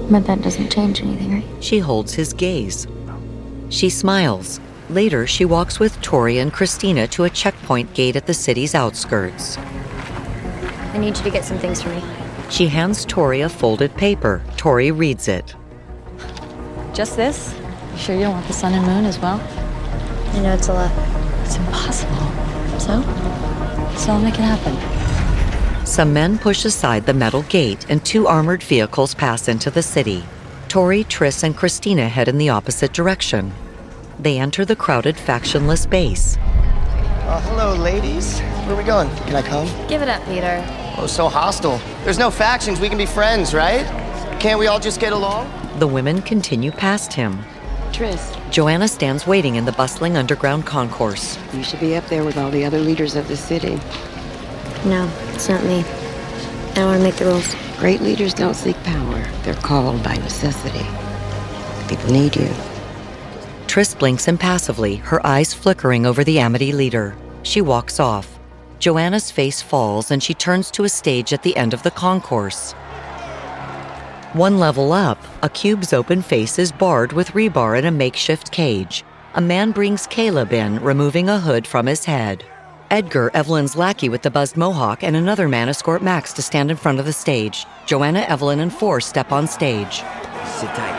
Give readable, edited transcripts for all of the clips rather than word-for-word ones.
But that doesn't change anything, right? She holds his gaze. She smiles. Later, she walks with Tori and Christina to a checkpoint gate at the city's outskirts. I need you to get some things for me. She hands Tori a folded paper. Tori reads it. Just this? You sure you don't want the sun and moon as well? I know it's a lot. It's impossible. So I'll make it happen. Some men push aside the metal gate and 2 armored vehicles pass into the city. Tori, Triss, and Christina head in the opposite direction. They enter the crowded, factionless base. Hello, ladies. Where are we going? Can I come? give it up, Peter. Oh, so hostile. There's no factions. We can be friends, right? Can't we all just get along? The women continue past him. Triss, Joanna stands waiting in the bustling underground concourse. you should be up there with all the other leaders of the city. No, it's not me. I don't want to make the rules. Great leaders don't seek power. They're called by necessity. People need you. Triss blinks impassively, her eyes flickering over the Amity leader. She walks off. Joanna's face falls and she turns to a stage at the end of the concourse. 1 level up, a cube's open face is barred with rebar in a makeshift cage. A man brings Caleb in, removing a hood from his head. Edgar, Evelyn's lackey with the buzzed mohawk, and another man escort Max to stand in front of the stage. Joanna, Evelyn, and 4 step on stage. Sit tight.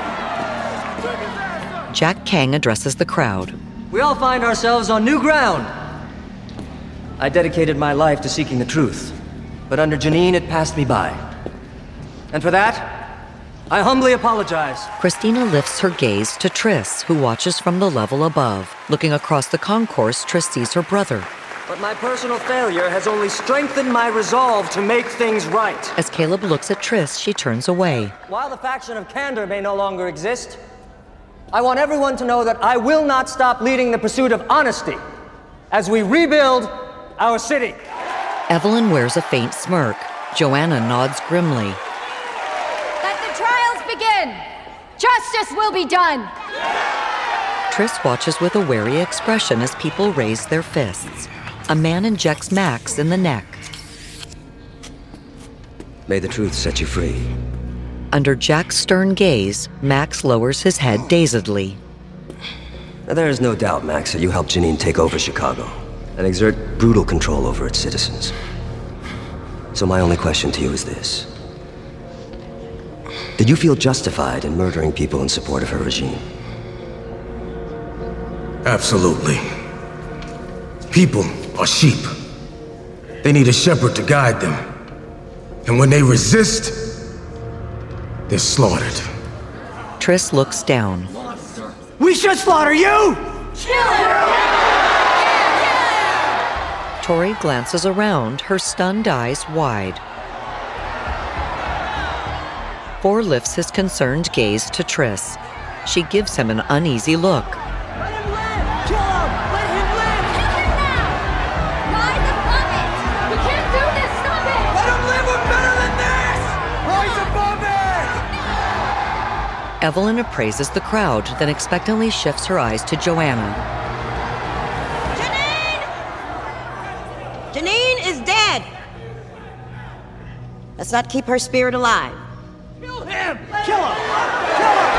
Jack Kang addresses the crowd. We all find ourselves on new ground. I dedicated my life to seeking the truth, but under Janine it passed me by. And for that, I humbly apologize. Christina lifts her gaze to Triss, who watches from the level above. Looking across the concourse, Triss sees her brother. But my personal failure has only strengthened my resolve to make things right. As Caleb looks at Triss, she turns away. While the faction of Candor may no longer exist, I want everyone to know that I will not stop leading the pursuit of honesty as we rebuild our city. Evelyn wears a faint smirk. Joanna nods grimly. Let the trials begin! Justice will be done! Triss watches with a wary expression as people raise their fists. A man injects Max in the neck. May the truth set you free. Under Jack's stern gaze, Max lowers his head dazedly. Now, there is no doubt, Max, that you helped Janine take over Chicago and exert brutal control over its citizens. So my only question to you is this. Did you feel justified in murdering people in support of her regime? Absolutely. People are sheep. They need a shepherd to guide them. And when they resist, they're slaughtered. Triss looks down. We should slaughter you! Tori glances around, her stunned eyes wide. 4 lifts his concerned gaze to Triss. She gives him an uneasy look. Let him live! Kill him! Let him live! Kill him now! Rise above it! We can't do this! Stop it! Let him live! We're better than this! Rise above it! Evelyn appraises the crowd, then expectantly shifts her eyes to Joanna. Janine is dead. Let's not keep her spirit alive. Kill him! Kill him! Kill him!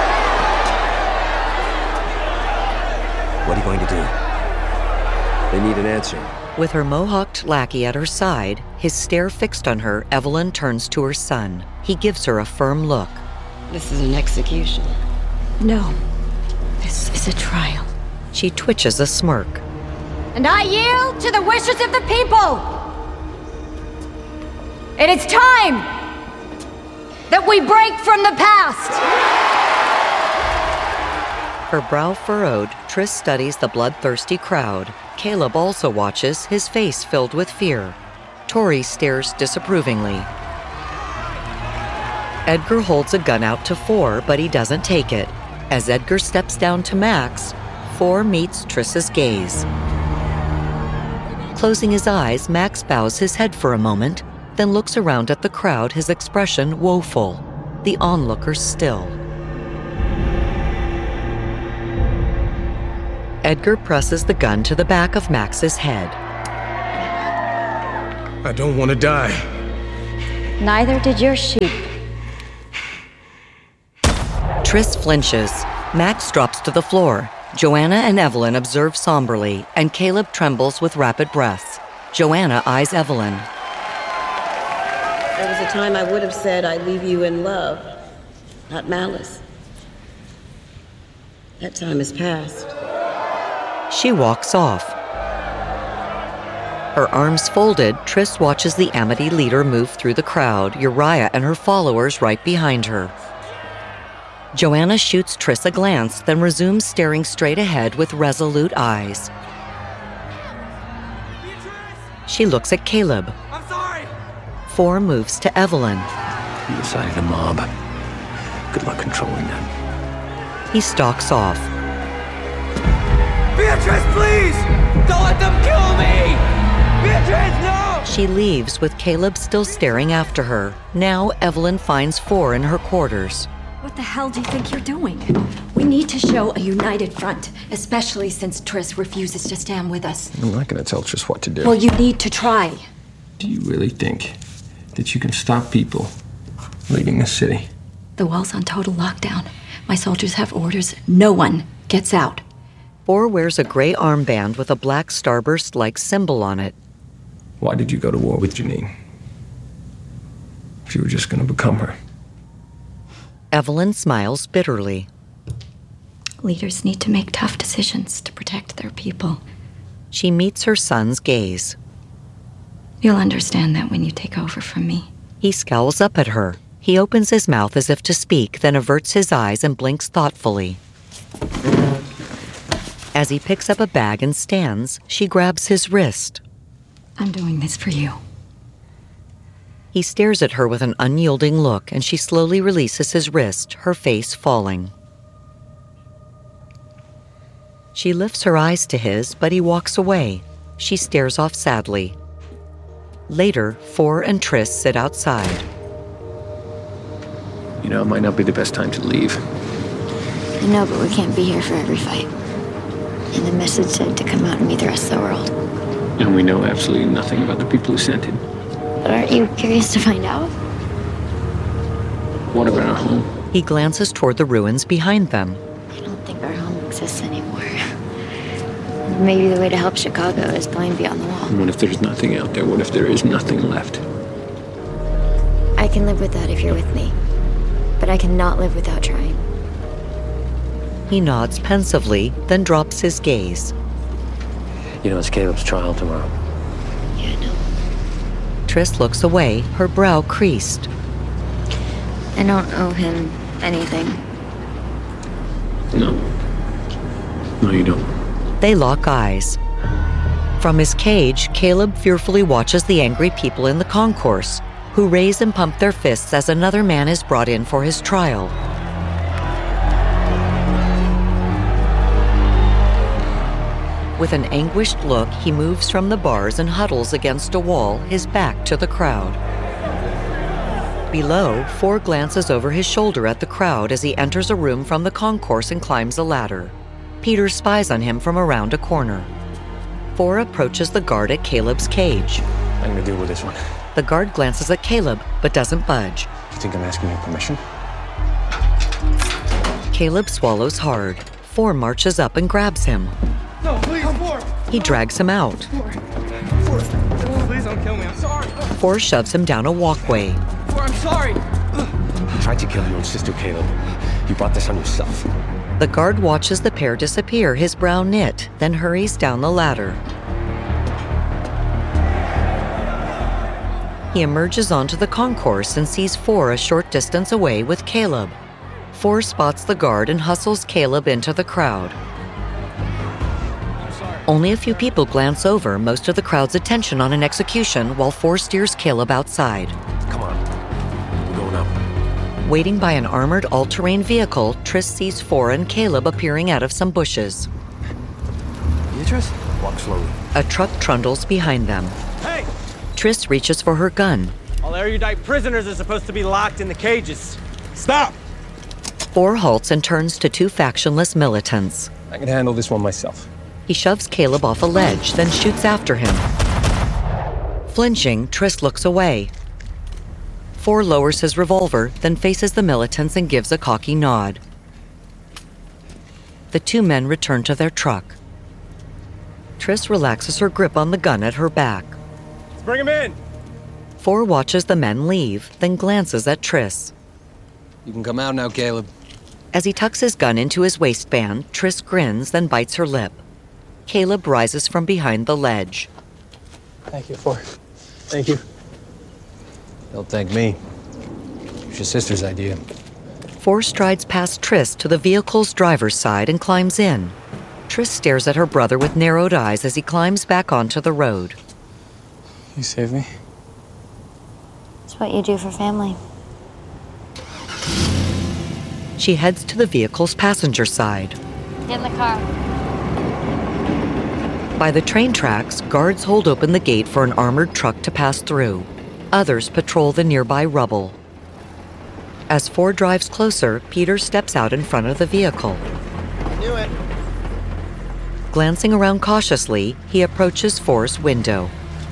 What are you going to do? They need an answer. With her mohawked lackey at her side, his stare fixed on her, Evelyn turns to her son. He gives her a firm look. This is an execution. No. This is a trial. She twitches a smirk. And I yield to the wishes of the people! It is time that we break from the past! Her brow furrowed, Triss studies the bloodthirsty crowd. Caleb also watches, his face filled with fear. Tori stares disapprovingly. Edgar holds a gun out to 4, but he doesn't take it. As Edgar steps down to Max, 4 meets Triss's gaze. Closing his eyes, Max bows his head for a moment, then looks around at the crowd, his expression woeful. The onlookers still. Edgar presses the gun to the back of Max's head. I don't want to die. Neither did your sheep. Triss flinches. Max drops to the floor. Joanna and Evelyn observe somberly, and Caleb trembles with rapid breaths. Joanna eyes Evelyn. There was a time I would have said I leave you in love, not malice. That time has passed. She walks off. Her arms folded, Triss watches the Amity leader move through the crowd, Uriah and her followers right behind her. Joanna shoots Triss a glance, then resumes staring straight ahead with resolute eyes. She looks at Caleb. I'm sorry. Four moves to Evelyn. You decided a mob. Good luck controlling them. He stalks off. Beatrice, please! Don't let them kill me! Beatrice, no! She leaves with Caleb still staring after her. Now Evelyn finds Four in her quarters. What the hell do you think you're doing? We need to show a united front, especially since Triss refuses to stand with us. I'm not going to tell Triss what to do. Well, you need to try. Do you really think that you can stop people leaving the city? The wall's on total lockdown. My soldiers have orders. No one gets out. Four wears a gray armband with a black starburst-like symbol on it. Why did you go to war with Janine? If you were just going to become her. Evelyn smiles bitterly. Leaders need to make tough decisions to protect their people. She meets her son's gaze. You'll understand that when you take over from me. He scowls up at her. He opens his mouth as if to speak, then averts his eyes and blinks thoughtfully. As he picks up a bag and stands, she grabs his wrist. I'm doing this for you. He stares at her with an unyielding look, and she slowly releases his wrist, her face falling. She lifts her eyes to his, but he walks away. She stares off sadly. Later, Four and Triss sit outside. You know, it might not be the best time to leave. I know, but we can't be here for every fight. And the message said to come out and meet the rest of the world. And we know absolutely nothing about the people who sent it. But aren't you curious to find out? What about our home? He glances toward the ruins behind them. I don't think our home exists anymore. Maybe the way to help Chicago is going beyond the wall. And what if there's nothing out there? What if there is nothing left? I can live with that if you're with me. But I cannot live without trying. He nods pensively, then drops his gaze. You know, it's Caleb's trial tomorrow. Yeah, I know. Triss looks away, her brow creased. I don't owe him anything. No. No, you don't. They lock eyes. From his cage, Caleb fearfully watches the angry people in the concourse, who raise and pump their fists as another man is brought in for his trial. With an anguished look, he moves from the bars and huddles against a wall, his back to the crowd. Below, Four glances over his shoulder at the crowd as he enters a room from the concourse and climbs a ladder. Peter spies on him from around a corner. Four approaches the guard at Caleb's cage. I'm gonna deal with this one. The guard glances at Caleb, but doesn't budge. You think I'm asking your permission? Caleb swallows hard. Four marches up and grabs him. No, please, Four. He drags him out. Four, please don't kill me. I'm sorry. Four shoves him down a walkway. Four, I'm sorry. You tried to kill your own sister, Caleb. You brought this on yourself. The guard watches the pair disappear, his brow knit, then hurries down the ladder. He emerges onto the concourse and sees Four a short distance away with Caleb. Four spots the guard and hustles Caleb into the crowd. Only a few people glance over, most of the crowd's attention on an execution, while Four steers Caleb outside. Come on. We're going up. Waiting by an armored all-terrain vehicle, Triss sees Four and Caleb appearing out of some bushes. Beatrice? Walk slowly. A truck trundles behind them. Hey! Triss reaches for her gun. All erudite prisoners are supposed to be locked in the cages. Stop! Four halts and turns to two factionless militants. I can handle this one myself. He shoves Caleb off a ledge, then shoots after him. Flinching, Triss looks away. Four lowers his revolver, then faces the militants and gives a cocky nod. The two men return to their truck. Triss relaxes her grip on the gun at her back. Let's bring him in. Four watches the men leave, then glances at Triss. You can come out now, Caleb. As he tucks his gun into his waistband, Triss grins, then bites her lip. Caleb rises from behind the ledge. Thank you, Four. Thank you. Don't thank me. It's your sister's idea. Four strides past Triss to the vehicle's driver's side and climbs in. Triss stares at her brother with narrowed eyes as he climbs back onto the road. You saved me. It's what you do for family. She heads to the vehicle's passenger side. Get in the car. By the train tracks, guards hold open the gate for an armored truck to pass through. Others patrol the nearby rubble. As Four drives closer, Peter steps out in front of the vehicle. I knew it. Glancing around cautiously, he approaches Four's window.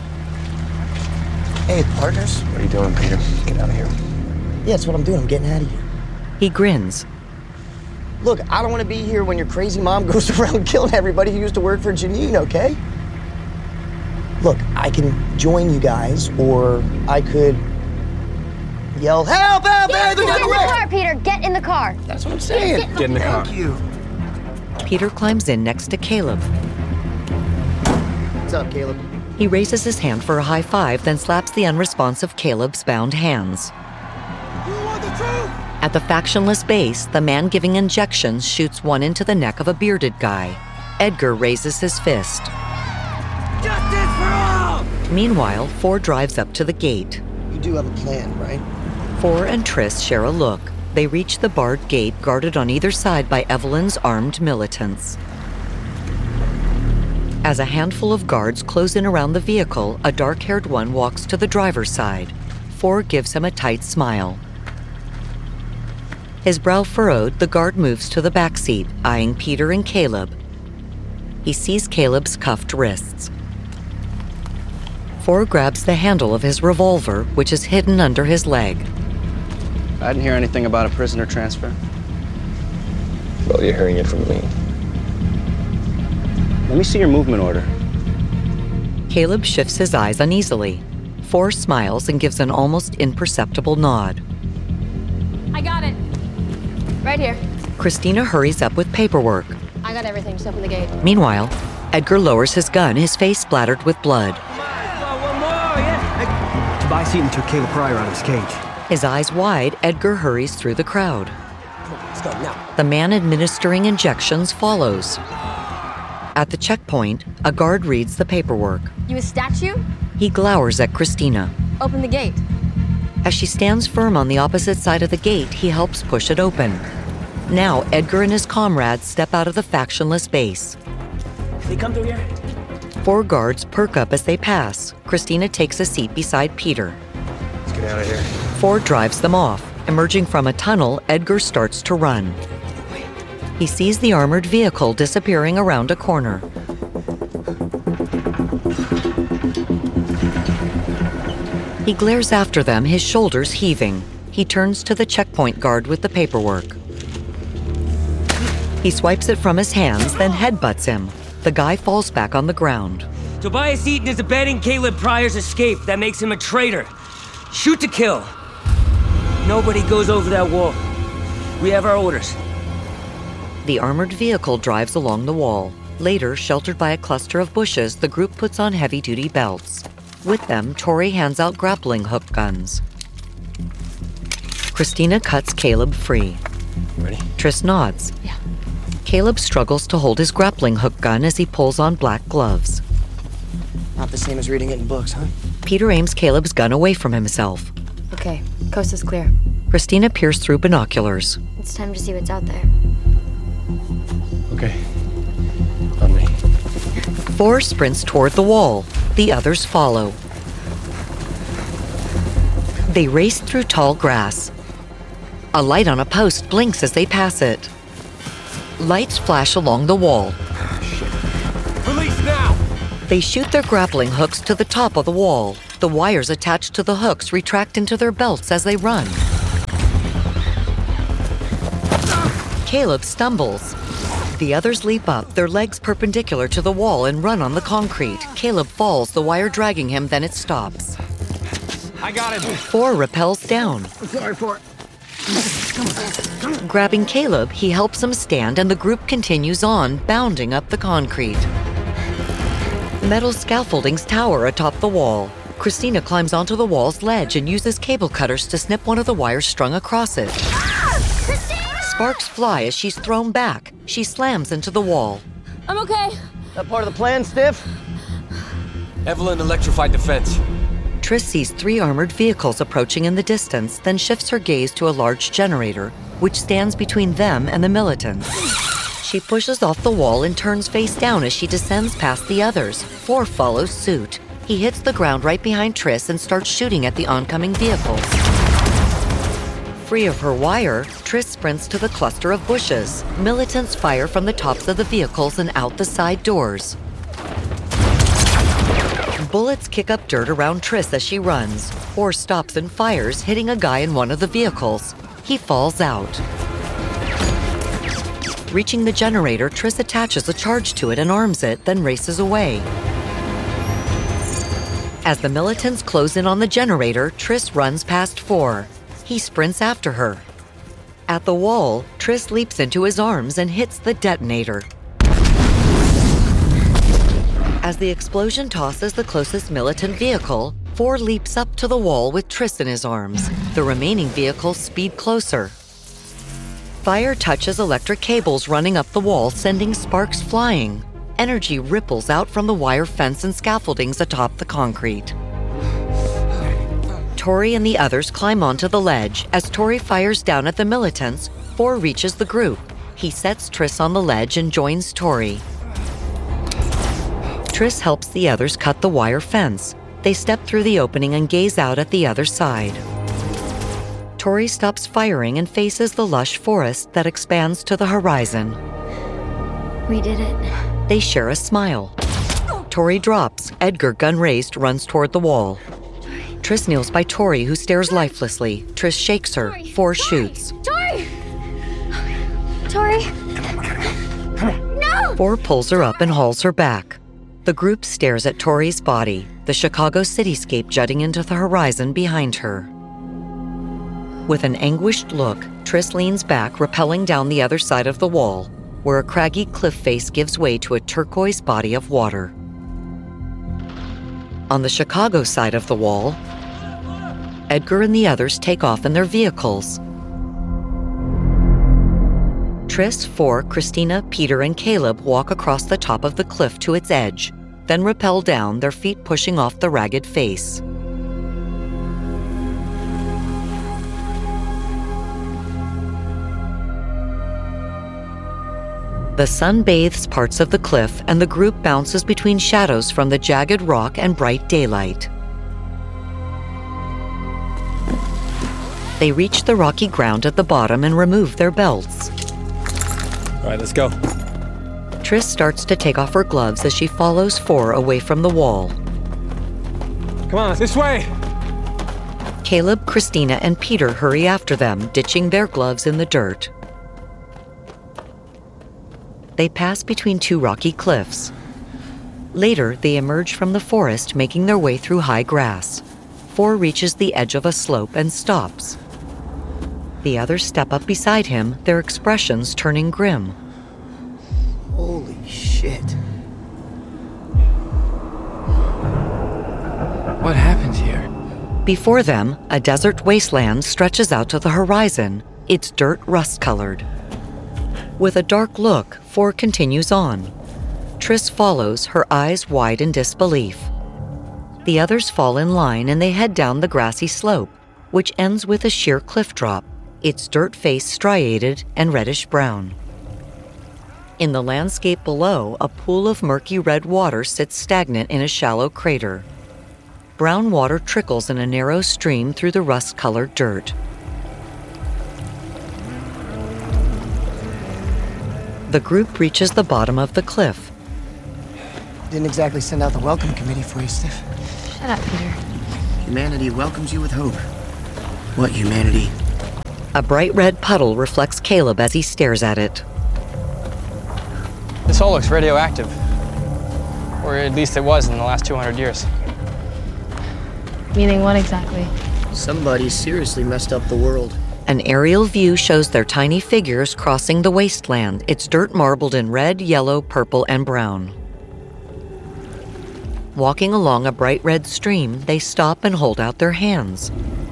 Hey, partners. What are you doing, Peter? Get out of here. Yeah, that's what I'm doing. I'm getting out of here. He grins. Look, I don't want to be here when your crazy mom goes around killing everybody who used to work for Janine, okay? Look, I can join you guys, or I could yell, help, help, Get in the car, Peter. Get in the car. That's what I'm saying. Get in the car. Thank you. Peter climbs in next to Caleb. What's up, Caleb? He raises his hand for a high five, then slaps the unresponsive Caleb's bound hands. You want the truth? At the factionless base, the man giving injections shoots one into the neck of a bearded guy. Edgar raises his fist. Justice for all! Meanwhile, Four drives up to the gate. You do have a plan, right? Four and Triss share a look. They reach the barred gate guarded on either side by Evelyn's armed militants. As a handful of guards close in around the vehicle, a dark-haired one walks to the driver's side. Four gives him a tight smile. His brow furrowed, the guard moves to the back seat, eyeing Peter and Caleb. He sees Caleb's cuffed wrists. Four grabs the handle of his revolver, which is hidden under his leg. I didn't hear anything about a prisoner transfer. Well, you're hearing it from me. Let me see your movement order. Caleb shifts his eyes uneasily. Four smiles and gives an almost imperceptible nod. I got it. Right here. Christina hurries up with paperwork. I got everything. Just open the gate. Meanwhile, Edgar lowers his gun, his face splattered with blood. One more, yeah. Tobias Eaton took Caleb Pryor out of his cage. His eyes wide, Edgar hurries through the crowd. Let's go now. The man administering injections follows. At the checkpoint, a guard reads the paperwork. You a statue? He glowers at Christina. Open the gate. As she stands firm on the opposite side of the gate, he helps push it open. Now, Edgar and his comrades step out of the factionless base. They come through here? Four guards perk up as they pass. Christina takes a seat beside Peter. Let's get out of here. Four drives them off. Emerging from a tunnel, Edgar starts to run. He sees the armored vehicle disappearing around a corner. He glares after them, his shoulders heaving. He turns to the checkpoint guard with the paperwork. He swipes it from his hands, then headbutts him. The guy falls back on the ground. Tobias Eaton is abetting Caleb Pryor's escape. That makes him a traitor. Shoot to kill. Nobody goes over that wall. We have our orders. The armored vehicle drives along the wall. Later, sheltered by a cluster of bushes, the group puts on heavy-duty belts. With them, Tori hands out grappling hook guns. Christina cuts Caleb free. Ready? Triss nods. Yeah. Caleb struggles to hold his grappling hook gun as he pulls on black gloves. Not the same as reading it in books, huh? Peter aims Caleb's gun away from himself. Okay, coast is clear. Christina peers through binoculars. It's time to see what's out there. Okay. On me. Four sprints toward the wall. The others follow. They race through tall grass. A light on a post blinks as they pass it. Lights flash along the wall. Release now! They shoot their grappling hooks to the top of the wall. The wires attached to the hooks retract into their belts as they run. Caleb stumbles. The others leap up, their legs perpendicular to the wall, and run on the concrete. Caleb falls, the wire dragging him, then it stops. I got him. 4 rappels down. Sorry for it. Grabbing Caleb, he helps him stand, and the group continues on, bounding up the concrete. Metal scaffoldings tower atop the wall. Christina climbs onto the wall's ledge and uses cable cutters to snip one of the wires strung across it. Sparks fly as she's thrown back. She slams into the wall. I'm okay. That part of the plan, Stiff? Evelyn electrified the fence. Triss sees 3 armored vehicles approaching in the distance, then shifts her gaze to a large generator, which stands between them and the militants. She pushes off the wall and turns face down as she descends past the others. 4 follows suit. He hits the ground right behind Triss and starts shooting at the oncoming vehicles. Free of her wire, Triss sprints to the cluster of bushes. Militants fire from the tops of the vehicles and out the side doors. Bullets kick up dirt around Triss as she runs. 4 stops and fires, hitting a guy in one of the vehicles. He falls out. Reaching the generator, Triss attaches a charge to it and arms it, then races away. As the militants close in on the generator, Triss runs past 4. He sprints after her. At the wall, Triss leaps into his arms and hits the detonator. As the explosion tosses the closest militant vehicle, 4 leaps up to the wall with Triss in his arms. The remaining vehicles speed closer. Fire touches electric cables running up the wall, sending sparks flying. Energy ripples out from the wire fence and scaffoldings atop the concrete. Tori and the others climb onto the ledge. As Tori fires down at the militants, 4 reaches the group. He sets Triss on the ledge and joins Tori. Triss helps the others cut the wire fence. They step through the opening and gaze out at the other side. Tori stops firing and faces the lush forest that expands to the horizon. We did it. They share a smile. Tori drops. Edgar, gun raised, runs toward the wall. Triss kneels by Tori, who stares lifelessly. Triss shakes her. 4 shoots. Tori! Tori! No! 4 pulls her up and hauls her back. The group stares at Tori's body, the Chicago cityscape jutting into the horizon behind her. With an anguished look, Triss leans back, rappelling down the other side of the wall, where a craggy cliff face gives way to a turquoise body of water. On the Chicago side of the wall, Edgar and the others take off in their vehicles. Triss, 4, Christina, Peter, and Caleb walk across the top of the cliff to its edge, then rappel down, their feet pushing off the ragged face. The sun bathes parts of the cliff, and the group bounces between shadows from the jagged rock and bright daylight. They reach the rocky ground at the bottom and remove their belts. All right, let's go. Triss starts to take off her gloves as she follows 4 away from the wall. Come on, this way! Caleb, Christina, and Peter hurry after them, ditching their gloves in the dirt. They pass between 2 rocky cliffs. Later, they emerge from the forest, making their way through high grass. 4 reaches the edge of a slope and stops. The others step up beside him, their expressions turning grim. Holy shit. What happened here? Before them, a desert wasteland stretches out to the horizon, its dirt rust-colored. With a dark look, 4 continues on. Triss follows, her eyes wide in disbelief. The others fall in line and they head down the grassy slope, which ends with a sheer cliff drop, its dirt face striated and reddish-brown. In the landscape below, a pool of murky red water sits stagnant in a shallow crater. Brown water trickles in a narrow stream through the rust-colored dirt. The group reaches the bottom of the cliff. Didn't exactly send out the welcome committee for you, Stiff. Shut up, Peter. Humanity welcomes you with hope. What humanity? A bright red puddle reflects Caleb as he stares at it. This all looks radioactive. Or at least it was in the last 200 years. Meaning what exactly? Somebody seriously messed up the world. An aerial view shows their tiny figures crossing the wasteland, its dirt marbled in red, yellow, purple, and brown. Walking along a bright red stream, they stop and hold out their hands.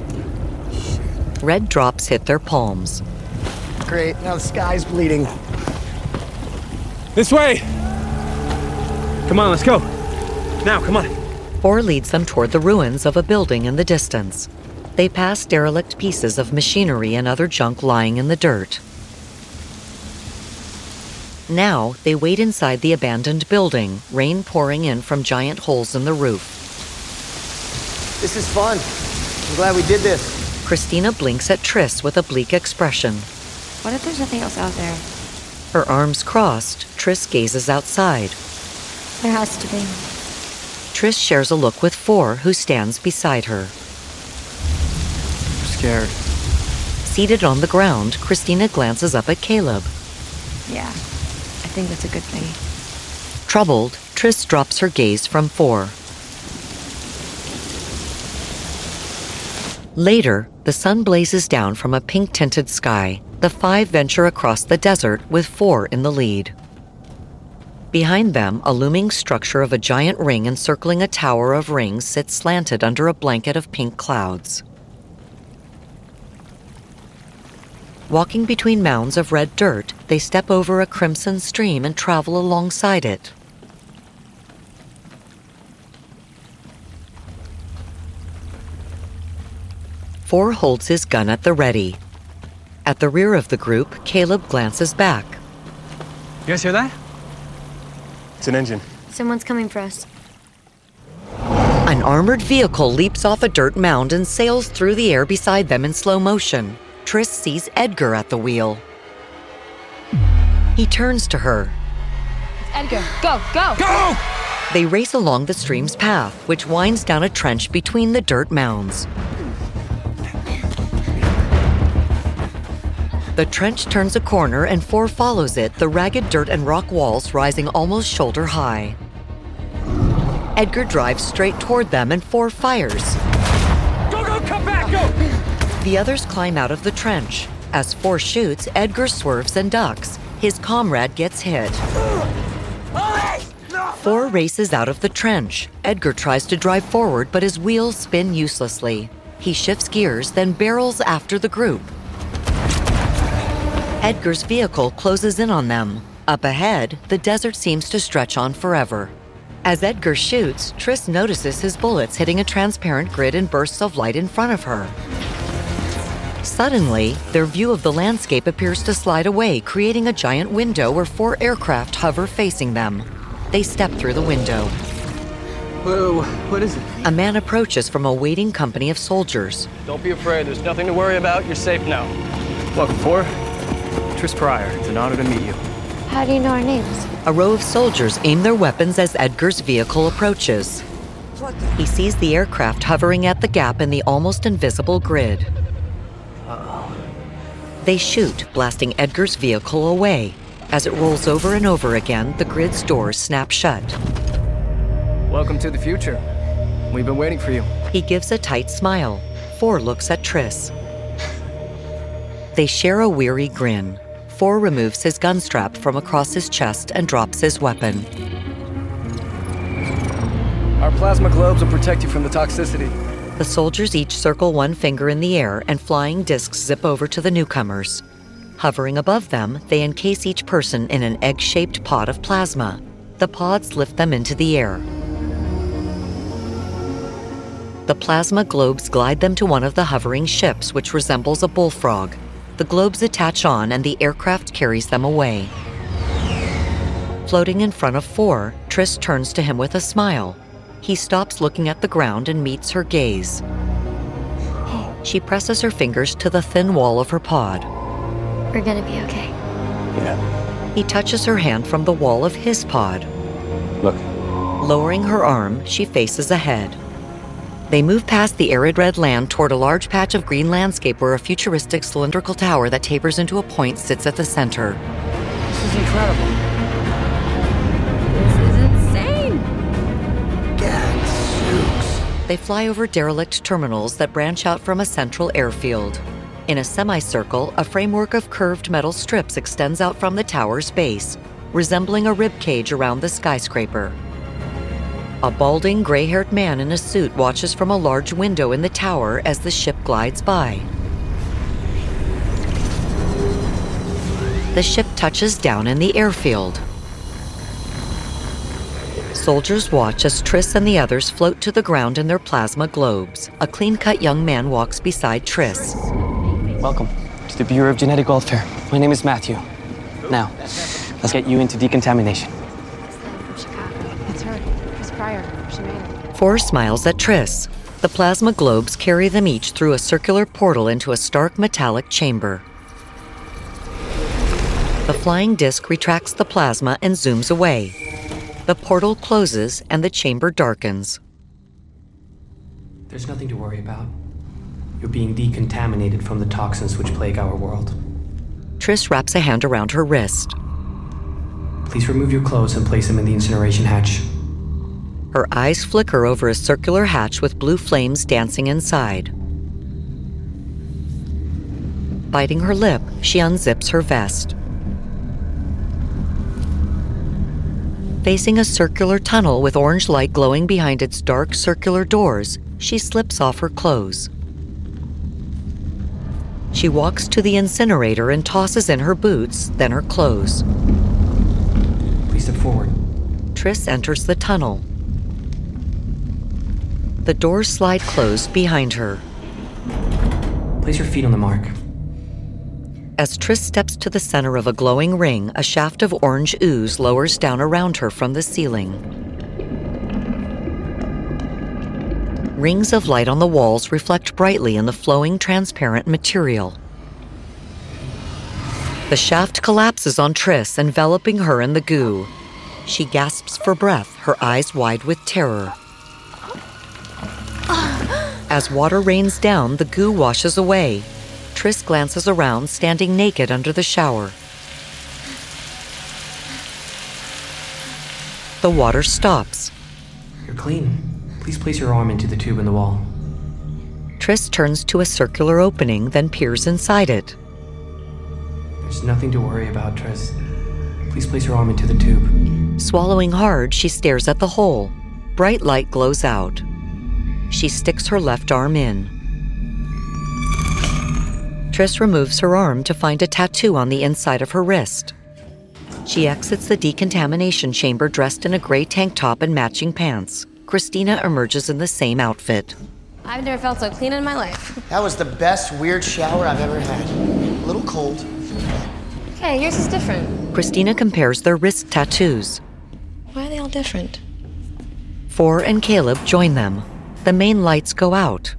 Red drops hit their palms. Great, now the sky's bleeding. This way! Come on, let's go. Now, come on. 4 leads them toward the ruins of a building in the distance. They pass derelict pieces of machinery and other junk lying in the dirt. Now, they wait inside the abandoned building, rain pouring in from giant holes in the roof. This is fun. I'm glad we did this. Christina blinks at Triss with a bleak expression. What if there's nothing else out there? Her arms crossed, Triss gazes outside. There has to be. Triss shares a look with 4, who stands beside her. I'm scared. Seated on the ground, Christina glances up at Caleb. Yeah, I think that's a good thing. Troubled, Triss drops her gaze from 4. Later, the sun blazes down from a pink-tinted sky. The 5 venture across the desert with 4 in the lead. Behind them, a looming structure of a giant ring encircling a tower of rings sits slanted under a blanket of pink clouds. Walking between mounds of red dirt, they step over a crimson stream and travel alongside it. Four holds his gun at the ready. At the rear of the group, Caleb glances back. You guys hear that? It's an engine. Someone's coming for us. An armored vehicle leaps off a dirt mound and sails through the air beside them in slow motion. Triss sees Edgar at the wheel. He turns to her. Edgar, go, go! Go! They race along the stream's path, which winds down a trench between the dirt mounds. The trench turns a corner and 4 follows it, the ragged dirt and rock walls rising almost shoulder high. Edgar drives straight toward them and 4 fires. Go, go, come back, go! The others climb out of the trench. As 4 shoots, Edgar swerves and ducks. His comrade gets hit. 4 races out of the trench. Edgar tries to drive forward, but his wheels spin uselessly. He shifts gears, then barrels after the group. Edgar's vehicle closes in on them. Up ahead, the desert seems to stretch on forever. As Edgar shoots, Triss notices his bullets hitting a transparent grid in bursts of light in front of her. Suddenly, their view of the landscape appears to slide away, creating a giant window where 4 aircraft hover facing them. They step through the window. Whoa, what is it? A man approaches from a waiting company of soldiers. Don't be afraid, there's nothing to worry about, you're safe now. Welcome, 4. Triss Pryor, it's an honor to meet you. How do you know our names? A row of soldiers aim their weapons as Edgar's vehicle approaches. He sees the aircraft hovering at the gap in the almost invisible grid. They shoot, blasting Edgar's vehicle away. As it rolls over and over again, the grid's doors snap shut. Welcome to the future. We've been waiting for you. He gives a tight smile. 4 looks at Triss. They share a weary grin. 4 removes his gun strap from across his chest and drops his weapon. Our plasma globes will protect you from the toxicity. The soldiers each circle 1 finger in the air and flying discs zip over to the newcomers. Hovering above them, they encase each person in an egg-shaped pod of plasma. The pods lift them into the air. The plasma globes glide them to one of the hovering ships, which resembles a bullfrog. The globes attach on and the aircraft carries them away. Floating in front of 4, Triss turns to him with a smile. He stops looking at the ground and meets her gaze. She presses her fingers to the thin wall of her pod. We're gonna be okay. Yeah. He touches her hand from the wall of his pod. Look. Lowering her arm, she faces ahead. They move past the arid red land toward a large patch of green landscape where a futuristic cylindrical tower that tapers into a point sits at the center. This is incredible. They fly over derelict terminals that branch out from a central airfield. In a semicircle, a framework of curved metal strips extends out from the tower's base, resembling a rib cage around the skyscraper. A balding, gray-haired man in a suit watches from a large window in the tower as the ship glides by. The ship touches down in the airfield. Soldiers watch as Triss and the others float to the ground in their plasma globes. A clean-cut young man walks beside Triss. Welcome to the Bureau of Genetic Welfare. My name is Matthew. Now, let's get you into decontamination. It's her. Triss Pryor. She made it. Four smiles at Triss. The plasma globes carry them each through a circular portal into a stark metallic chamber. The flying disc retracts the plasma and zooms away. The portal closes and the chamber darkens. There's nothing to worry about. You're being decontaminated from the toxins which plague our world. Triss wraps a hand around her wrist. Please remove your clothes and place them in the incineration hatch. Her eyes flicker over a circular hatch with blue flames dancing inside. Biting her lip, she unzips her vest. Facing a circular tunnel with orange light glowing behind its dark circular doors, she slips off her clothes. She walks to the incinerator and tosses in her boots, then her clothes. Please step forward. Triss enters the tunnel. The doors slide closed behind her. Place your feet on the mark. As Triss steps to the center of a glowing ring, a shaft of orange ooze lowers down around her from the ceiling. Rings of light on the walls reflect brightly in the flowing, transparent material. The shaft collapses on Triss, enveloping her in the goo. She gasps for breath, her eyes wide with terror. As water rains down, the goo washes away. Triss glances around, standing naked under the shower. The water stops. You're clean. Please place your arm into the tube in the wall. Triss turns to a circular opening, then peers inside it. There's nothing to worry about, Triss. Please place your arm into the tube. Swallowing hard, she stares at the hole. Bright light glows out. She sticks her left arm in. Triss removes her arm to find a tattoo on the inside of her wrist. She exits the decontamination chamber dressed in a gray tank top and matching pants. Christina emerges in the same outfit. I've never felt so clean in my life. That was the best weird shower I've ever had. A little cold. Okay, yours is different. Christina compares their wrist tattoos. Why are they all different? Four and Caleb join them. The main lights go out.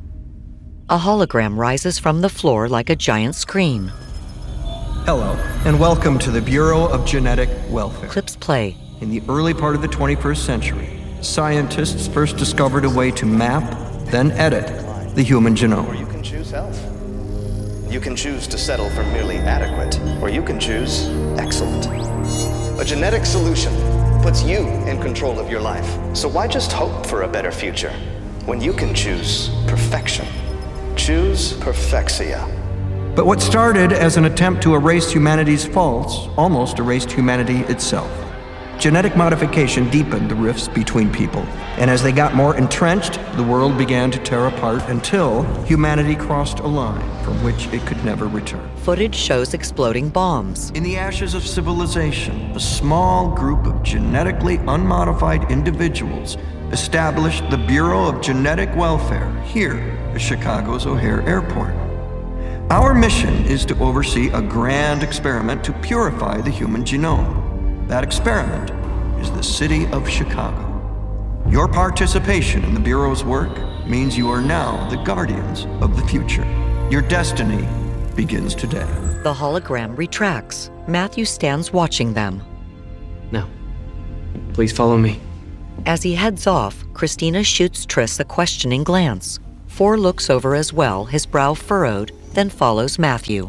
A hologram rises from the floor like a giant screen. Hello, and welcome to the Bureau of Genetic Welfare. Clips play. In the early part of the 21st century, scientists first discovered a way to map, then edit, the human genome. Or you can choose health. You can choose to settle for merely adequate, or you can choose excellent. A genetic solution puts you in control of your life. So why just hope for a better future when you can choose perfection? Choose Perfexia. But what started as an attempt to erase humanity's faults almost erased humanity itself. Genetic modification deepened the rifts between people, and as they got more entrenched, the world began to tear apart until humanity crossed a line from which it could never return. Footage shows exploding bombs. In the ashes of civilization, a small group of genetically unmodified individuals established the Bureau of Genetic Welfare here at Chicago's O'Hare Airport. Our mission is to oversee a grand experiment to purify the human genome. That experiment is the city of Chicago. Your participation in the Bureau's work means you are now the guardians of the future. Your destiny begins today. The hologram retracts. Matthew stands watching them. No. Please follow me. As he heads off, Christina shoots Triss a questioning glance. Four looks over as well, his brow furrowed, then follows Matthew.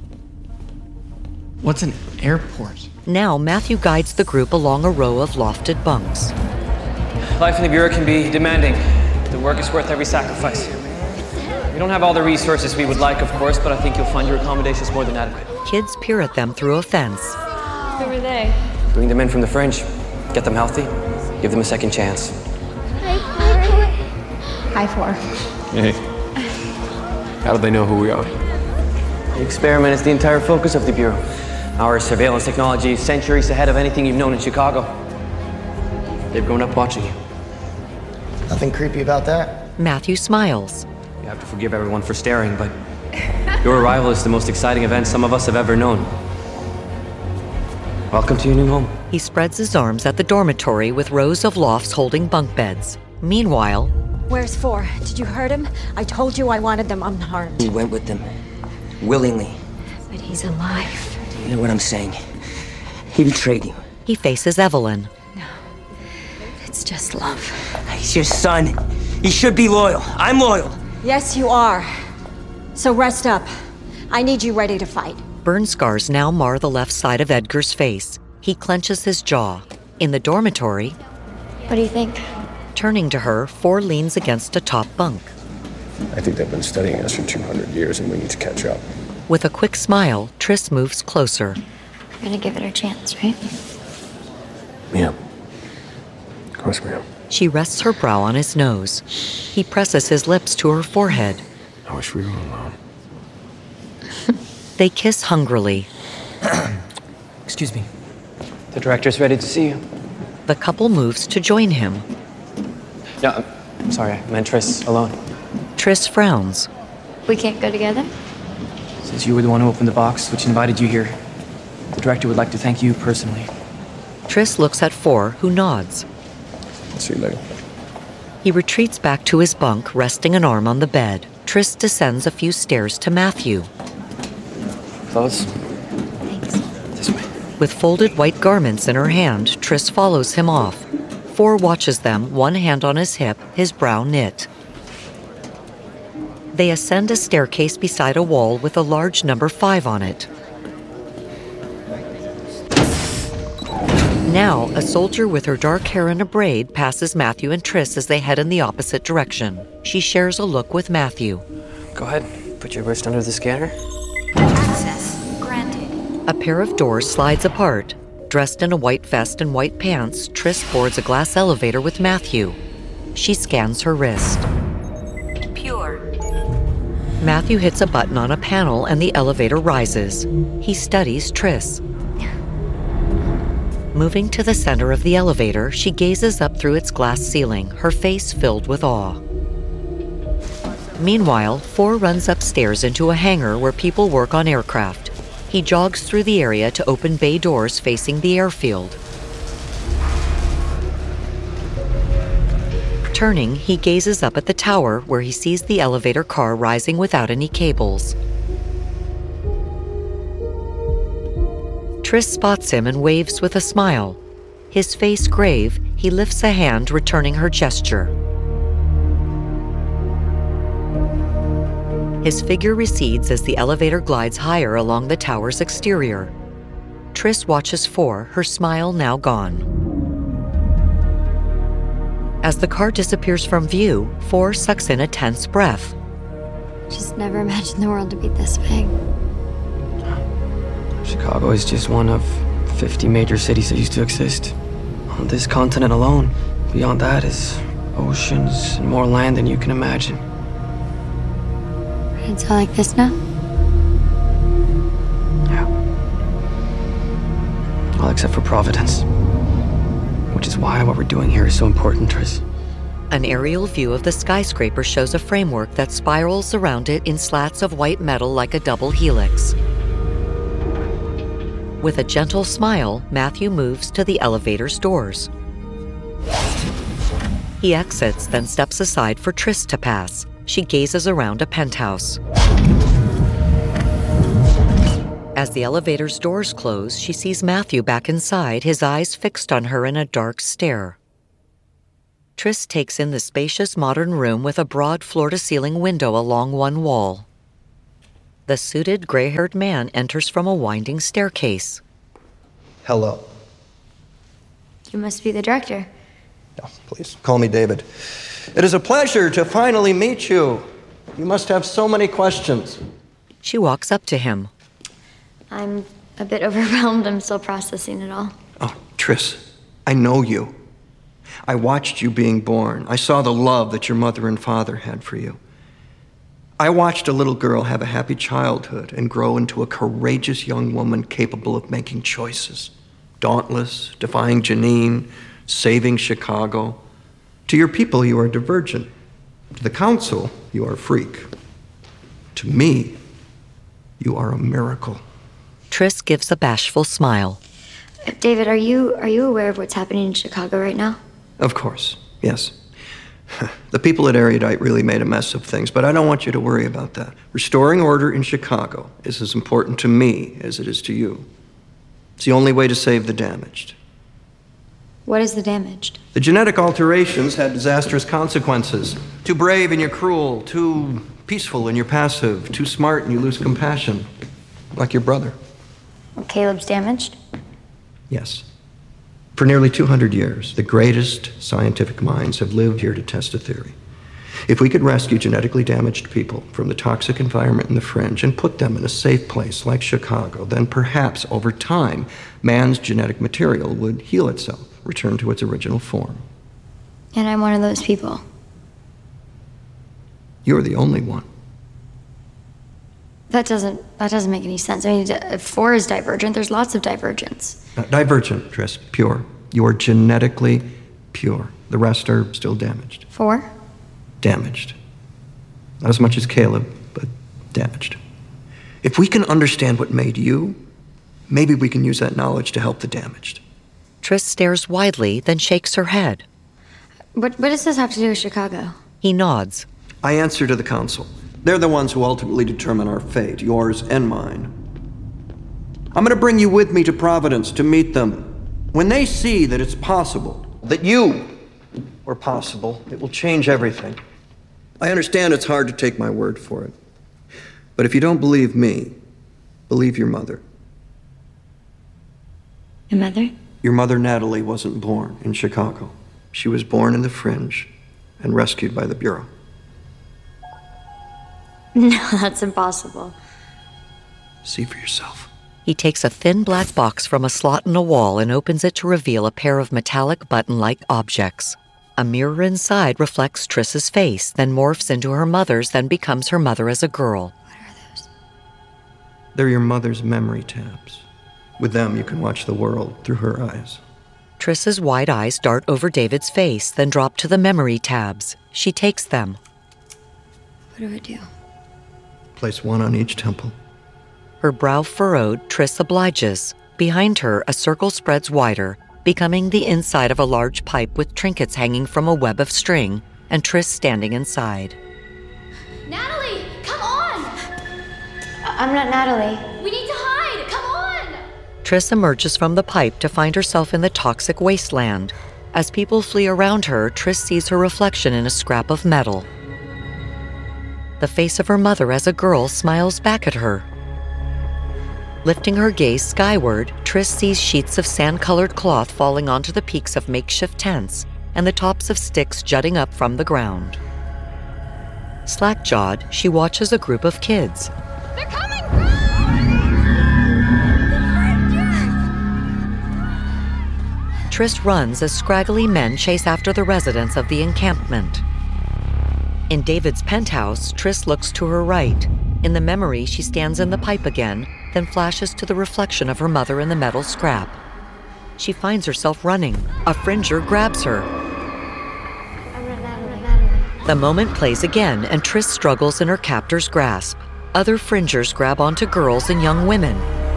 What's an airport? Now, Matthew guides the group along a row of lofted bunks. Life in the Bureau can be demanding. The work is worth every sacrifice. We don't have all the resources we would like, of course, but I think you'll find your accommodations more than adequate. Kids peer at them through a fence. Who are they? Bring them in from the fringe. Get them healthy. Give them a second chance. Hi, Four. Hey. How do they know who we are? The experiment is the entire focus of the Bureau. Our surveillance technology is centuries ahead of anything you've known in Chicago. They've grown up watching you. Nothing creepy about that. Matthew smiles. You have to forgive everyone for staring, but your arrival is the most exciting event some of us have ever known. Welcome to your new home. He spreads his arms at the dormitory with rows of lofts holding bunk beds. Meanwhile, Where's Four? Did you hurt him? I told you I wanted them unharmed. He went with them. Willingly. But he's alive. You know what I'm saying? He betrayed you. he faces Evelyn. It's just love. He's your son. He should be loyal. I'm loyal. Yes, you are. So rest up. I need you ready to fight. Burn scars now mar the left side of Edgar's face. He clenches his jaw. In the dormitory, What do you think? turning to her, Four leans against a top bunk. I think they've been studying us for 200 years and we need to catch up. With a quick smile, Triss moves closer. We're gonna give it a chance, right? Yeah. Of course we are. She rests her brow on his nose. He presses his lips to her forehead. I wish we were alone. They kiss hungrily. Excuse me. The director's ready to see you. The couple moves to join him. No, I'm sorry. I meant Triss alone. Triss frowns. We can't go together? Since you were the one who opened the box, which invited you here, the director would like to thank you personally. Triss looks at Four, who nods. I'll see you later. He retreats back to his bunk, resting an arm on the bed. Triss descends a few stairs to Matthew. Clothes? With folded white garments in her hand, Triss follows him off. Four watches them, one hand on his hip, his brow knit. They ascend a staircase beside a wall with a large number 5 on it. Now, a soldier with her dark hair in a braid passes Matthew and Triss as they head in the opposite direction. She shares a look with Matthew. Go ahead. Put your wrist under the scanner. Access granted. A pair of doors slides apart. Dressed in a white vest and white pants, Triss boards a glass elevator with Matthew. She scans her wrist. Pure. Matthew hits a button on a panel and the elevator rises. He studies Triss. Moving to the center of the elevator, she gazes up through its glass ceiling, her face filled with awe. Meanwhile, Four runs upstairs into a hangar where people work on aircraft. He jogs through the area to open bay doors facing the airfield. Turning, he gazes up at the tower where he sees the elevator car rising without any cables. Triss spots him and waves with a smile. His face grave, he lifts a hand, returning her gesture. His figure recedes as the elevator glides higher along the tower's exterior. Triss watches Four, her smile now gone. As the car disappears from view, Four sucks in a tense breath. Just never imagined the world to be this big. Chicago is just one of 50 major cities that used to exist. On this continent alone. Beyond that is oceans and more land than you can imagine. It's all like this now? All except for Providence. Which is why what we're doing here is so important, Triss. An aerial view of the skyscraper shows a framework that spirals around it in slats of white metal like a double helix. With a gentle smile, Matthew moves to the elevator's doors. He exits, then steps aside for Triss to pass. She gazes around a penthouse. As the elevator's doors close, she sees Matthew back inside, his eyes fixed on her in a dark stare. Triss takes in the spacious modern room with a broad floor-to-ceiling window along one wall. The suited, gray-haired man enters from a winding staircase. Hello. You must be the director. No, please. Call me David. It is a pleasure to finally meet you. You must have so many questions. She walks up to him. I'm a bit overwhelmed. I'm still processing it all. Oh, Triss, I know you. I watched you being born. I saw the love that your mother and father had for you. I watched a little girl have a happy childhood and grow into a courageous young woman capable of making choices. Dauntless, defying Janine, saving Chicago. To your people, you are divergent. To the council, you are a freak. To me, you are a miracle. Triss gives a bashful smile. David, are you aware of what's happening in Chicago right now? Of course, yes. The people at Erudite really made a mess of things, but I don't want you to worry about that. Restoring order in Chicago is as important to me as it is to you. It's the only way to save the damaged. What is the damaged? The genetic alterations had disastrous consequences. Too brave and you're cruel, too peaceful and you're passive, too smart and you lose compassion, like your brother. Well, Caleb's damaged? Yes. For nearly 200 years, the greatest scientific minds have lived here to test a theory. If we could rescue genetically damaged people from the toxic environment in the fringe and put them in a safe place like Chicago, then perhaps over time, man's genetic material would heal itself, return to its original form. And I'm one of those people. You're the only one. That doesn't make any sense. I mean, if 4 is divergent, there's lots of divergence. Not divergent, Triss, pure. You are genetically pure. The rest are still damaged. 4? Damaged. Not as much as Caleb, but damaged. If we can understand what made you, maybe we can use that knowledge to help the damaged. Triss stares widely, then shakes her head. What does this have to do with Chicago? He nods. I answer to the council. They're the ones who ultimately determine our fate, yours and mine. I'm going to bring you with me to Providence to meet them. When they see that it's possible, that you are possible, it will change everything. I understand it's hard to take my word for it. But if you don't believe me, believe your mother. Your mother? Your mother, Natalie, wasn't born in Chicago. She was born in the fringe and rescued by the Bureau. No, that's impossible. See for yourself. He takes a thin black box from a slot in a wall and opens it to reveal a pair of metallic button-like objects. A mirror inside reflects Triss's face, then morphs into her mother's, then becomes her mother as a girl. What are those? They're your mother's memory tabs. With them, you can watch the world through her eyes. Triss's wide eyes dart over David's face, then drop to the memory tabs. She takes them. What do I do? Place one on each temple. Her brow furrowed, Triss obliges. Behind her, a circle spreads wider, becoming the inside of a large pipe with trinkets hanging from a web of string, and Triss standing inside. Natalie, come on! I'm not Natalie. We need to hide! Come on! Triss emerges from the pipe to find herself in the toxic wasteland. As people flee around her, Triss sees her reflection in a scrap of metal. The face of her mother as a girl smiles back at her. Lifting her gaze skyward, Triss sees sheets of sand-colored cloth falling onto the peaks of makeshift tents and the tops of sticks jutting up from the ground. Slack-jawed, she watches a group of kids. They're coming! Triss runs as scraggly men chase after the residents of the encampment. In David's penthouse, Triss looks to her right. In the memory, she stands in the pipe again, then flashes to the reflection of her mother in the metal scrap. She finds herself running. A Fringer grabs her. I'm not Natalie. The moment plays again, and Triss struggles in her captor's grasp. Other Fringers grab onto girls and young women.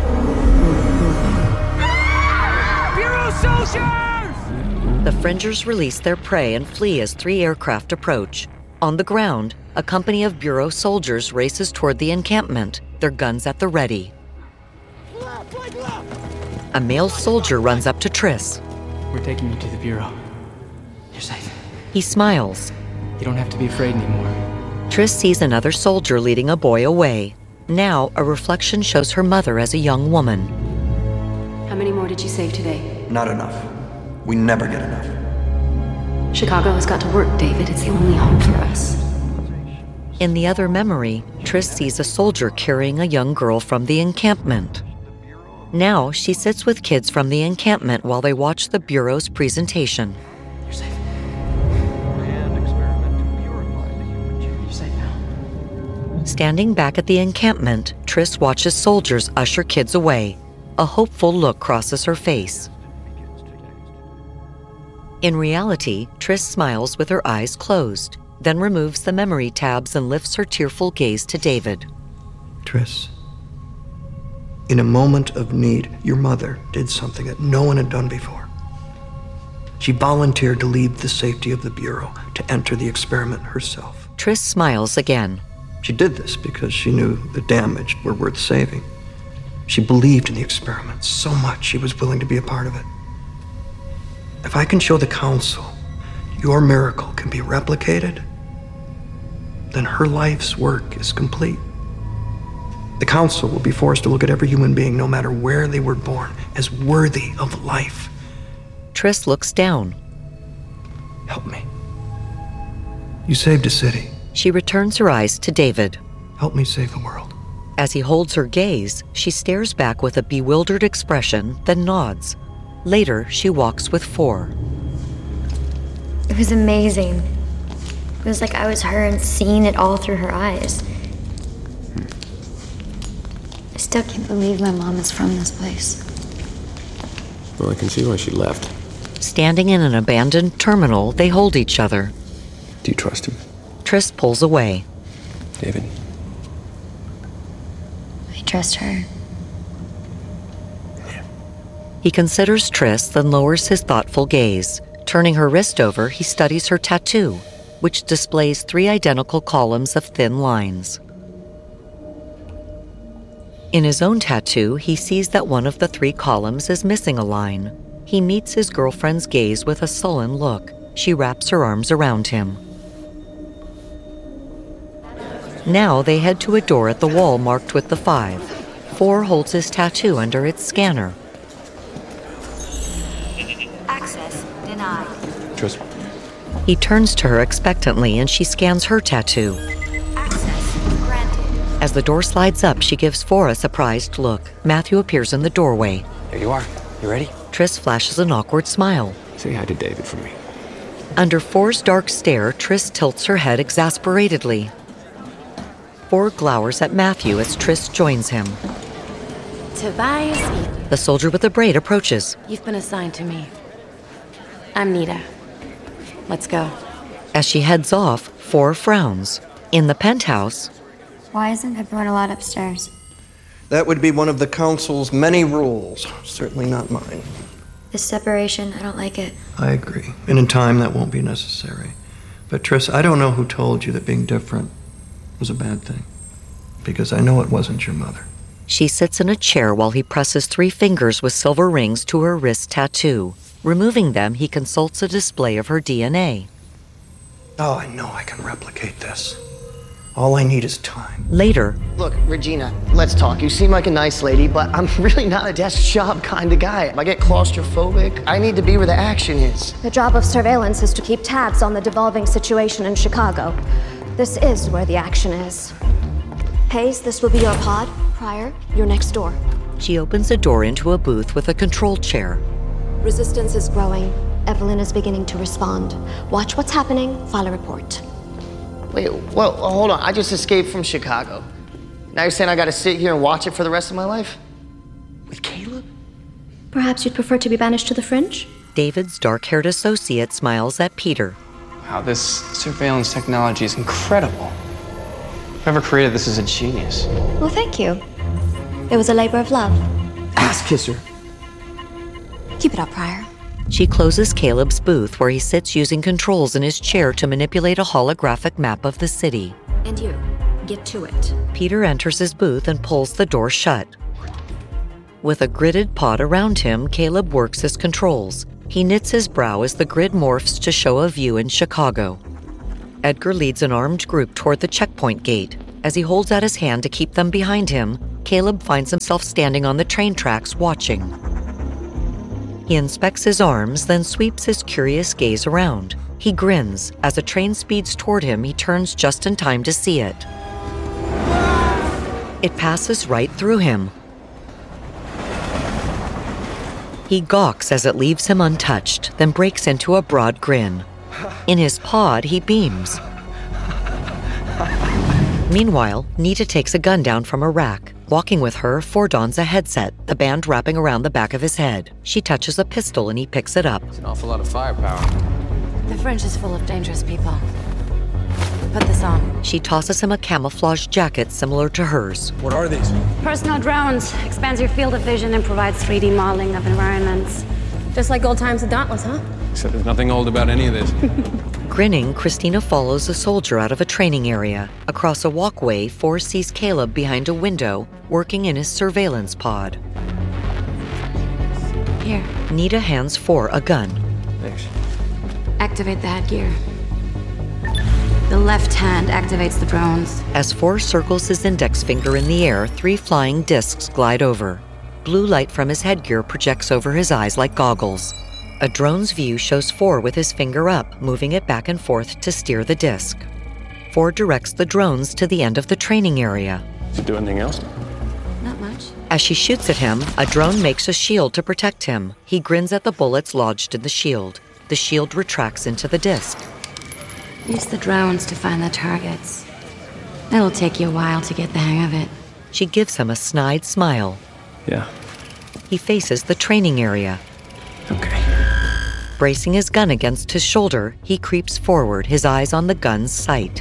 Bureau soldiers! The Fringers release their prey and flee as 3 aircraft approach. On the ground, a company of Bureau soldiers races toward the encampment, their guns at the ready. A male soldier runs up to Triss. We're taking you to the Bureau. You're safe. He smiles. You don't have to be afraid anymore. Triss sees another soldier leading a boy away. Now, a reflection shows her mother as a young woman. How many more did you save today? Not enough. We never get enough. Chicago has got to work, David. It's the only hope for us. In the other memory, Tris sees a soldier carrying a young girl from the encampment. Now, she sits with kids from the encampment while they watch the Bureau's presentation. You're safe. You're safe now. Standing back at the encampment, Tris watches soldiers usher kids away. A hopeful look crosses her face. In reality, Tris smiles with her eyes closed, then removes the memory tabs and lifts her tearful gaze to David. Tris, in a moment of need, your mother did something that no one had done before. She volunteered to leave the safety of the Bureau to enter the experiment herself. Tris smiles again. She did this because she knew the damaged were worth saving. She believed in the experiment so much she was willing to be a part of it. If I can show the Council your miracle can be replicated, then her life's work is complete. The Council will be forced to look at every human being, no matter where they were born, as worthy of life. Tris looks down. Help me. You saved a city. She returns her eyes to David. Help me save the world. As he holds her gaze, she stares back with a bewildered expression, then nods. Later, she walks with 4. It was amazing. It was like I was her and seeing it all through her eyes. I still can't believe my mom is from this place. Well, I can see why she left. Standing in an abandoned terminal, they hold each other. Do you trust him? Tris pulls away. David? I trust her. He considers Tris, then lowers his thoughtful gaze. Turning her wrist over, he studies her tattoo, which displays 3 identical columns of thin lines. In his own tattoo, he sees that one of the 3 columns is missing a line. He meets his girlfriend's gaze with a sullen look. She wraps her arms around him. Now they head to a door at the wall marked with the 5. 4 holds his tattoo under its scanner. Access denied. Tris. He turns to her expectantly and she scans her tattoo. Access granted. As the door slides up, she gives 4 a surprised look. Matthew appears in the doorway. There you are. You ready? Tris flashes an awkward smile. Say hi to David for me. Under 4's dark stare, Tris tilts her head exasperatedly. 4 glowers at Matthew as Tris joins him. Tobias Eden. The soldier with the braid approaches. You've been assigned to me. I'm Nita. Let's go. As she heads off, 4 frowns. In the penthouse... Why isn't everyone allowed upstairs? That would be one of the Council's many rules. Certainly not mine. This separation, I don't like it. I agree. And in time, that won't be necessary. But Tris, I don't know who told you that being different was a bad thing. Because I know it wasn't your mother. She sits in a chair while he presses 3 fingers with silver rings to her wrist tattoo. Removing them, he consults a display of her DNA. Oh, I know I can replicate this. All I need is time. Later. Look, Regina, let's talk. You seem like a nice lady, but I'm really not a desk job kind of guy. I get claustrophobic. I need to be where the action is. The job of surveillance is to keep tabs on the devolving situation in Chicago. This is where the action is. Hayes, this will be your pod. Pryor, your next door. She opens a door into a booth with a control chair. Resistance is growing. Evelyn is beginning to respond. Watch what's happening. File a report. Wait, well, hold on. I just escaped from Chicago. Now you're saying I gotta sit here and watch it for the rest of my life? With Caleb? Perhaps you'd prefer to be banished to the fringe? David's dark-haired associate smiles at Peter. Wow, this surveillance technology is incredible. Whoever created this is a genius. Well, thank you. It was a labor of love. Ass kisser. Keep it up, Pryor. She closes Caleb's booth where he sits using controls in his chair to manipulate a holographic map of the city. And you, get to it. Peter enters his booth and pulls the door shut. With a gridded pod around him, Caleb works his controls. He knits his brow as the grid morphs to show a view in Chicago. Edgar leads an armed group toward the checkpoint gate. As he holds out his hand to keep them behind him, Caleb finds himself standing on the train tracks watching. He inspects his arms, then sweeps his curious gaze around. He grins. As a train speeds toward him, he turns just in time to see it. It passes right through him. He gawks as it leaves him untouched, then breaks into a broad grin. In his pod, he beams. Meanwhile, Nita takes a gun down from a rack. Walking with her, Ford dons a headset, the band wrapping around the back of his head. She touches a pistol and he picks it up. It's an awful lot of firepower. The French is full of dangerous people. Put this on. She tosses him a camouflage jacket similar to hers. What are these? Personal drones. Expands your field of vision and provides 3D modeling of environments. Just like old times at Dauntless, huh? Except there's nothing old about any of this. Grinning, Christina follows a soldier out of a training area. Across a walkway, Ford sees Caleb behind a window, working in his surveillance pod. Here. Nita hands Ford a gun. Thanks. Activate the headgear. The left hand activates the drones. As Ford circles his index finger in the air, 3 flying discs glide over. Blue light from his headgear projects over his eyes like goggles. A drone's view shows Ford with his finger up, moving it back and forth to steer the disc. Ford directs the drones to the end of the training area. Does it do anything else? Not much. As she shoots at him, a drone makes a shield to protect him. He grins at the bullets lodged in the shield. The shield retracts into the disc. Use the drones to find the targets. It'll take you a while to get the hang of it. She gives him a snide smile. Yeah. He faces the training area. Okay. Bracing his gun against his shoulder, he creeps forward, his eyes on the gun's sight.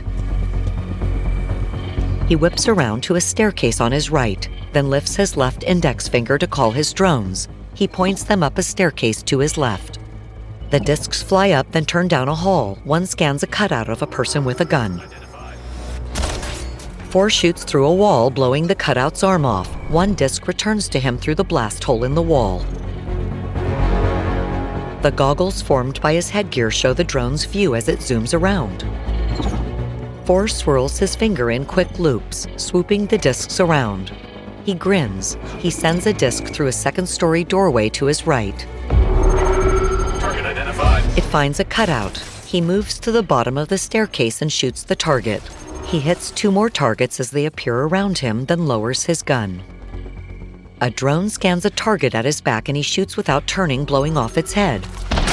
He whips around to a staircase on his right, then lifts his left index finger to call his drones. He points them up a staircase to his left. The discs fly up, then turn down a hall. One scans a cutout of a person with a gun. 4 shoots through a wall, blowing the cutout's arm off. 1 disc returns to him through the blast hole in the wall. The goggles formed by his headgear show the drone's view as it zooms around. 4 swirls his finger in quick loops, swooping the discs around. He grins. He sends a disc through a second-story doorway to his right. Target identified. It finds a cutout. He moves to the bottom of the staircase and shoots the target. He hits 2 more targets as they appear around him, then lowers his gun. A drone scans a target at his back and he shoots without turning, blowing off its head.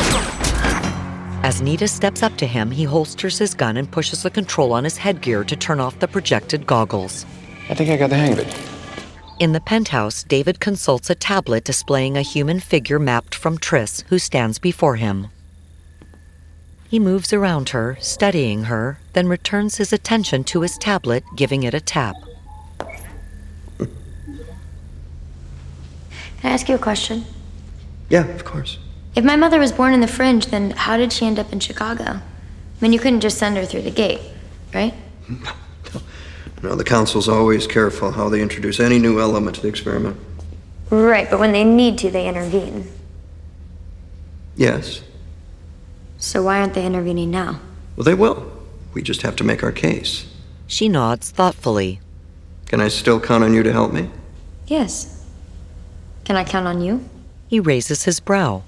As Nita steps up to him, he holsters his gun and pushes the control on his headgear to turn off the projected goggles. I think I got the hang of it. In the penthouse, David consults a tablet displaying a human figure mapped from Triss, who stands before him. He moves around her, studying her, then returns his attention to his tablet, giving it a tap. Can I ask you a question? Yeah, of course. If my mother was born in the Fringe, then how did she end up in Chicago? I mean, you couldn't just send her through the gate, right? No, the council's always careful how they introduce any new element to the experiment. Right, but when they need to, they intervene. Yes. So why aren't they intervening now? Well, they will. We just have to make our case. She nods thoughtfully. Can I still count on you to help me? Yes. Can I count on you? He raises his brow.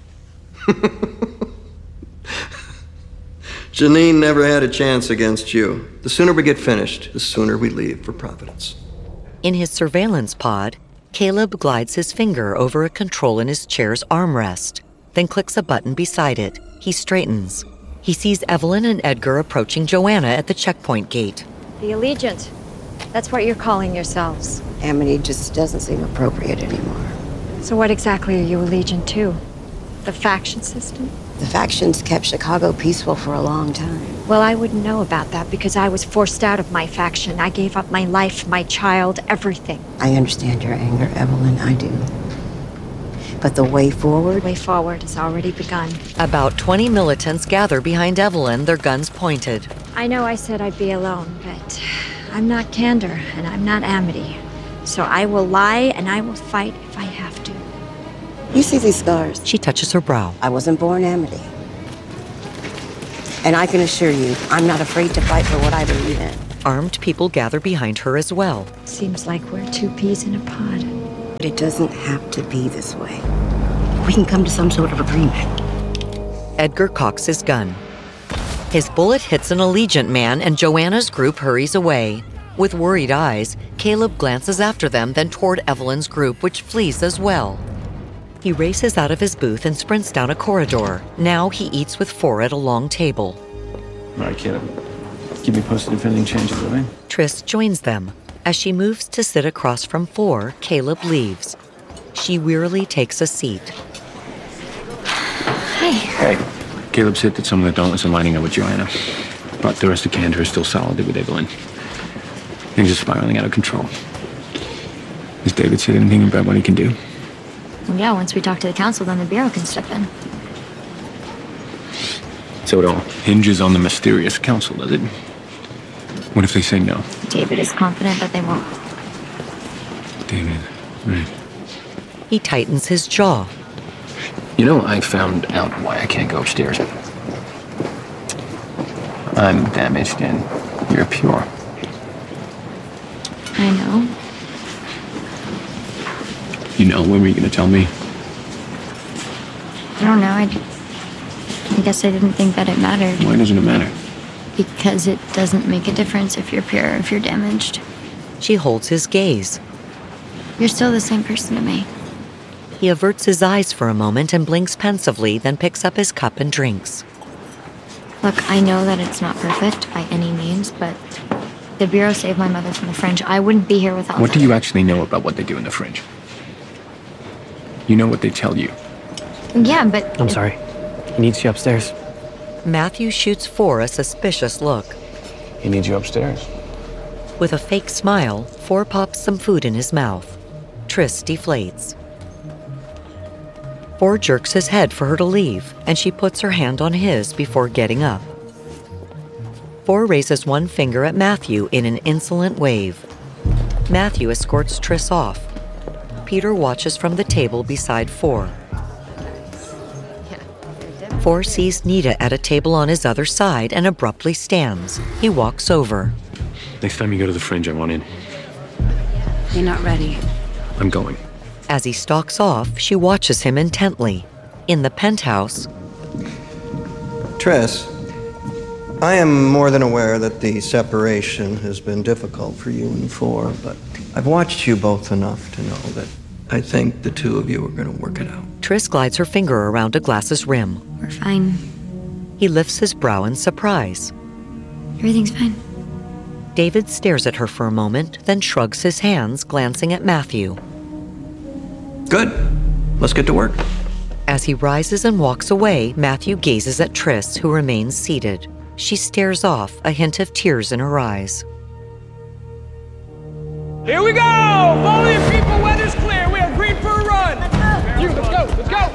Janine never had a chance against you. The sooner we get finished, the sooner we leave for Providence. In his surveillance pod, Caleb glides his finger over a control in his chair's armrest, then clicks a button beside it. He straightens. He sees Evelyn and Edgar approaching Joanna at the checkpoint gate. The Allegiant. That's what you're calling yourselves. Amity just doesn't seem appropriate anymore. So what exactly are you Allegiant to? The faction system? The factions kept Chicago peaceful for a long time. Well, I wouldn't know about that because I was forced out of my faction. I gave up my life, my child, everything. I understand your anger, Evelyn, I do. But the way forward? The way forward has already begun. About 20 militants gather behind Evelyn, their guns pointed. I know I said I'd be alone, but I'm not Candor, and I'm not Amity. So I will lie and I will fight if I have to. You see these scars? She touches her brow. I wasn't born Amity. And I can assure you, I'm not afraid to fight for what I believe in. Armed people gather behind her as well. Seems like we're 2 peas in a pod. But it doesn't have to be this way. We can come to some sort of agreement. Edgar cocks his gun. His bullet hits an Allegiant man and Joanna's group hurries away. With worried eyes, Caleb glances after them, then toward Evelyn's group, which flees as well. He races out of his booth and sprints down a corridor. Now he eats with 4 at a long table. All right, Caleb. Keep me posted if anything changes, all right? Tris joins them. As she moves to sit across from 4, Caleb leaves. She wearily takes a seat. Hey. Caleb said that some of the Dauntless are lining up with Joanna, but the rest of Kandor is still solid with Evelyn. Things are spiraling out of control. Has David said anything about what he can do? Well, yeah, once we talk to the council, then the Bureau can step in. So it all hinges on the mysterious council, does it? What if they say no? David is confident that they won't. David, right. He tightens his jaw. You know, I found out why I can't go upstairs. I'm damaged and you're pure. I know. You know, when were you going to tell me? I don't know. I guess I didn't think that it mattered. Why doesn't it matter? Because it doesn't make a difference if you're pure or if you're damaged. She holds his gaze. You're still the same person to me. He averts his eyes for a moment and blinks pensively, then picks up his cup and drinks. Look, I know that it's not perfect by any means, but the Bureau saved my mother from the Fringe. I wouldn't be here without What them. do you actually know about what they do in the Fringe? You know what they tell you. Yeah, but... I'm sorry. He needs you upstairs. Matthew shoots 4 a suspicious look. He needs you upstairs. With a fake smile, 4 pops some food in his mouth. Tris deflates. 4 jerks his head for her to leave, and she puts her hand on his before getting up. 4 raises one finger at Matthew in an insolent wave. Matthew escorts Tris off. Peter watches from the table beside 4. 4 sees Nita at a table on his other side and abruptly stands. He walks over. Next time you go to the Fringe, I want in. You're not ready. I'm going. As he stalks off, she watches him intently. In the penthouse, Tris, I am more than aware that the separation has been difficult for you and 4, but I've watched you both enough to know that I think the 2 of you are going to work it out. Tris glides her finger around a glass's rim. We're fine. He lifts his brow in surprise. Everything's fine. David stares at her for a moment, then shrugs his hands, glancing at Matthew. Good. Let's get to work. As he rises and walks away, Matthew gazes at Tris, who remains seated. She stares off, a hint of tears in her eyes. Here we go! Follow your people, weather's clear. We are green for a run. Let's go.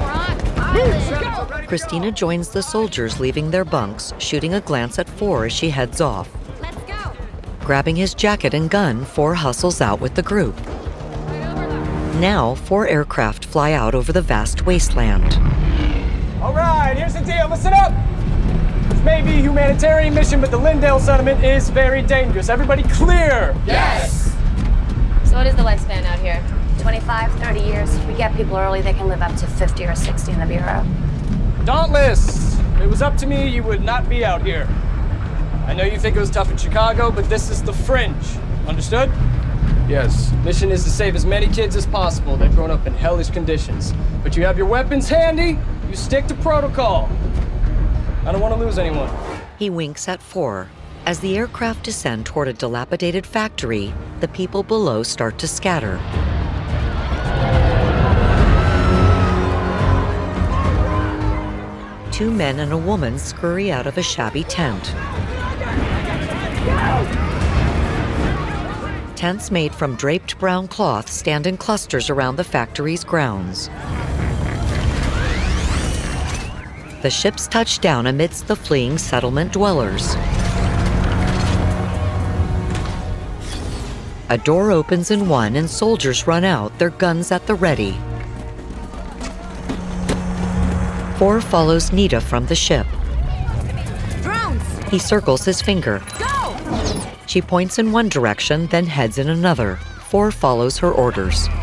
Christina joins the soldiers leaving their bunks, shooting a glance at 4 as she heads off. Let's go. Grabbing his jacket and gun, 4 hustles out with the group. Now, 4 aircraft fly out over the vast wasteland. All right, here's the deal. Listen up. This may be a humanitarian mission, but the Lindale settlement is very dangerous. Everybody clear? Yes! So what is the lifespan out here? 25, 30 years. If we get people early, they can live up to 50 or 60 in the Bureau. Dauntless! If it was up to me, you would not be out here. I know you think it was tough in Chicago, but this is the Fringe. Understood? Yes. Mission is to save as many kids as possible. They've grown up in hellish conditions. But you have your weapons handy, you stick to protocol. I don't want to lose anyone. He winks at 4. As the aircraft descend toward a dilapidated factory, the people below start to scatter. Two men and a woman scurry out of a shabby tent. Tents made from draped brown cloth stand in clusters around the factory's grounds. The ships touch down amidst the fleeing settlement dwellers. A door opens in one and soldiers run out, their guns at the ready. 4 follows Nita from the ship. Drones! He circles his finger. Go! She points in one direction, then heads in another. 4 follows her orders.